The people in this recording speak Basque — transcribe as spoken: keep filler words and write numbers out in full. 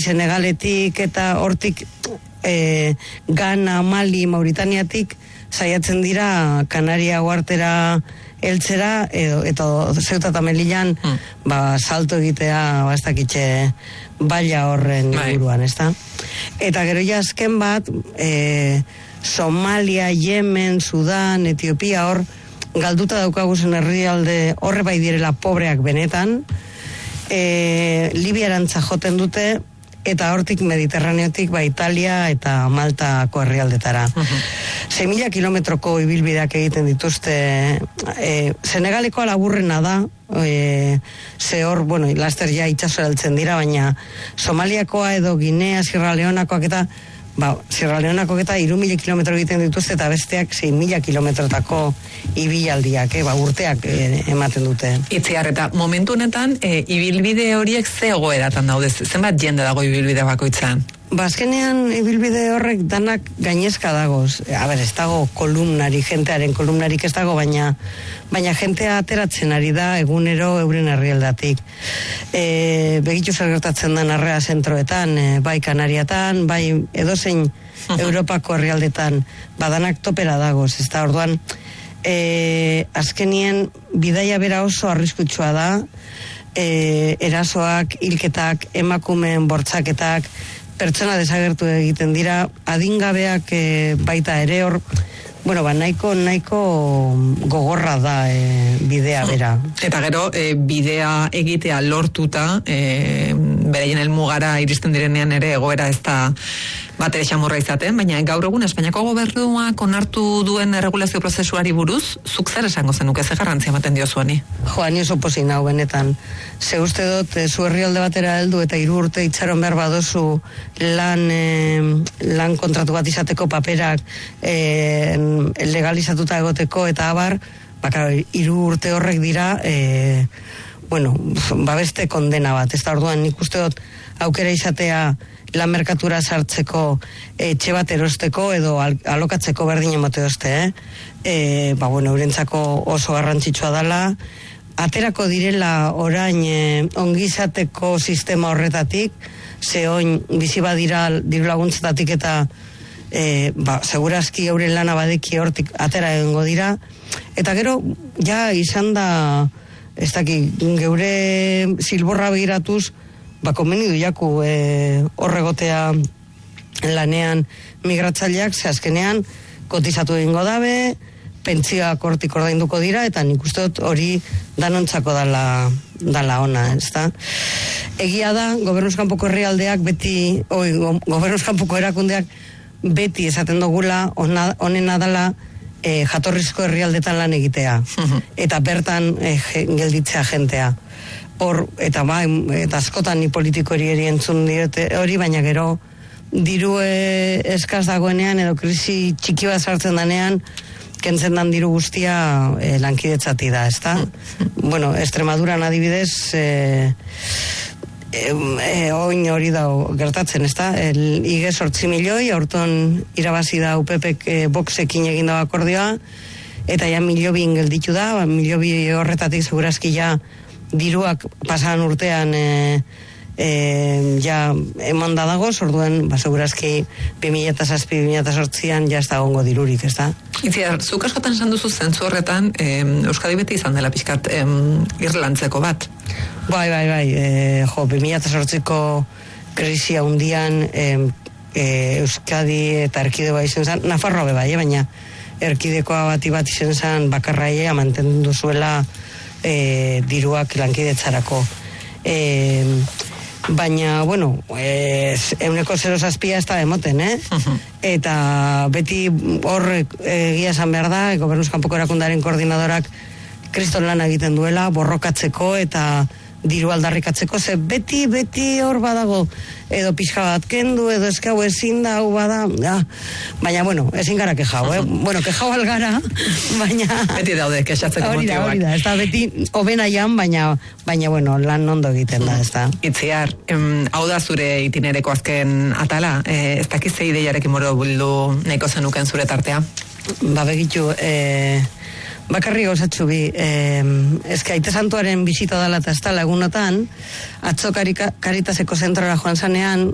Senegaletik eta hortik e, Ghana, Mali, Mauritaniatik saiatzen dira Kanaria uhartera heltzera, edo, eta Ceuta eta Melillan hmm. ba, salto egitea bastakitxe baila horren inguruan, ezta? Eta gero ja azken bat, e, Somalia, Yemen, Sudan, Etiopia, hor galduta daukaguzen herrialde horre bai direla pobreak benetan, e, Libiarantza joten dute, eta hortik Mediterraneotik ba Italia eta Maltako herrialdetara. Uh-huh. sei mila kilometroko ibilbideak egiten dituzte. E, Senegalekoa laburrena da, e, ze hor, bueno, laster ja itxasora heltzen dira, baina Somaliakoa edo Guinea, Sierra Leonakoak eta ba, Sierra Leonakoak eta hiru mila kilometro egiten dituzte, eta besteak sei mila kilometrotako ibilaldiak, eh, ba, urteak eh, ematen dute. Itziar, eta momentu honetan, e, ibilbide horiek ze egoeratan daude, zenbat jende dago ibilbide bakoitzan? Ba, azkenean ibilbide horrek danak gainezka dagoz. A ber, ez dago kolumnari, jentearen kolumnarik ez dago, baina baina jentea ateratzen ari da egunero euren herrialdatik. E, begitu zer gertatzen den arrea zentroetan, e, bai Kanariatan, bai edozein uh-huh. Europako herrialdetan, badanak topera dagoz, ez da, orduan, e, azkenien bidaia bera oso arriskutsua da, e, erasoak, hilketak, emakumeen bortzaketak, pertsona desagertu egiten dira, adingabeak e, baita ere hor, bueno, ba, nahiko, nahiko gogorra da e, bidea bera. Eta gero, e, bidea egitea lortuta, e, bereien helmugara iristen direnean ere egoera ez da bat ere xamurra izaten, baina gaur egun Espainiako gobernuak onartu duen erregulazio prozesuari buruz, zuk zer esango zenuke, ze garrantzia ematen dio zuani? Jo, ni oso pozik nau benetan. Ze uste dut, e, zu herrialde batera heldu eta hiru urte itxaron behar badozu lan, e, lan kontratu bat izateko paperak e, legalizatuta egoteko eta abar, baka, hiru urte horrek dira, e, bueno, babeste kondena bat. Ez da, orduan, nik uste dut aukera izatea lan merkatura sartzeko, etxe bat erosteko edo al, alokatzeko berdin emote dozte, eh? E, ba, bueno, eurentzako oso garrantzitsua dela, aterako direla orain e, ongizateko sistema horretatik, ze oin bizi badira diru laguntzetatik eta e, ba, segurazki euren lana badeki hortik atera egingo dira, eta gero, ja, izan da, ez daki, geure silborra begiratuz, ba, komeni du jaku e, horregotea lanean migratzaileak, ze azkenean kotizatu egingo dabe, pentsioak hortik ordainduko dira, eta nik uste dut hori danontzako dala, dala ona, ez da? Egia da, gobernuz kanpoko herrialdeak beti, oi, gobernuz kanpoko erakundeak beti esaten dugula, onena dala e, jatorrizko herrialdetan lan egitea, eta bertan e, gelditzea jentea. Hor, eta ba, eta askotan ni politikori eri entzun diote hori, baina gero diru e, eskaz dagoenean edo krisi txiki bat sartzen danean, kentzen dan diru guztia e, lankidetzati da, ezta? Bueno, Extremaduran adibidez, e, e, e, oin hori da gertatzen, ezta? El I G sortzi milioi, aurton irabazi da U P Pek e, boxekin egin dago akordioa, eta ja miliobin gelditu da, miliobi horretatik segurazki ja diruak pasan urtean e, e, ja eman da dago, orduan ba, segurazki bi mila zazpi bi mila zortzian ja ez da gongo dirurik, ez da? Itziar, zuk askotan esan duzu zentzu horretan, eh, Euskadi beti izan dela pixkat eh, irlantzeko bat? Bai, bai, bai, e, jo, bi mila zortziko krisia hundian e, e, Euskadi eta erkidegoa izen zen, Nafarroa be bai, eh, baina erkidekoa bati bat izen zen bakarraia mantendu zuela E, diruak lankidetzarako. E, baina, bueno, e, euneko zero zazpia ez da emoten, eh? Uh-huh. Eta beti hor egia esan behar da, gobernuz kanpoko erakundaren koordinadorak kriston lan egiten duela, borrokatzeko eta diru aldarrikatzeko, ze beti, beti hor badago, edo pixka bat kendu, edo eskau ezin da, hau bada, ja. Baina, bueno, ezin gara kejau, eh? Bueno, kejau algara, baina... Beti daude, kexatzeko motiboak. Hori da, hori da, ez da, beti hobena jan, baina, baina, bueno, lan ondo egiten da, ez da. Itziar, em, hau da zure itinereko azken atala, eh, ez dakiz ze ideiarekin moro bildu nahiko zenuken zure tartea? Ba, begitu, eh... Bakarri gauzatxu bi, eh, ezke Aite Santuaren bisita dela eta ez dela egunotan, atzo karika, Karitaseko zentrora joan zanean,